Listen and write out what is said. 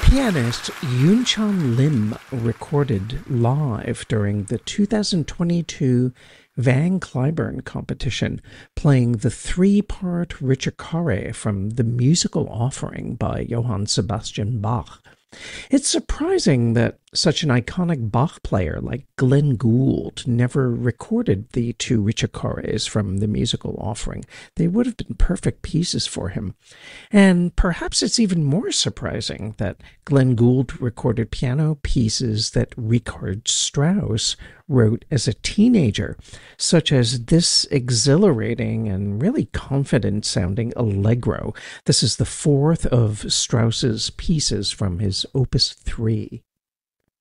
Pianist Yoon-chan Lim recorded live during the 2022 Van Cliburn competition, playing the three-part Ricercare from the musical offering by Johann Sebastian Bach. It's surprising that such an iconic Bach player like Glenn Gould never recorded the two Ricercares from the musical offering. They would have been perfect pieces for him. And perhaps it's even more surprising that Glenn Gould recorded piano pieces that Richard Strauss wrote as a teenager, such as this exhilarating and really confident-sounding Allegro. This is the fourth of Strauss's pieces from his Opus 3.